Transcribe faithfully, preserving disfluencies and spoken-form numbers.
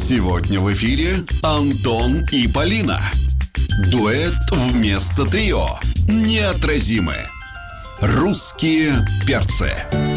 Сегодня в эфире Антон и Полина. Дуэт вместо трио. Неотразимы. Русские перцы.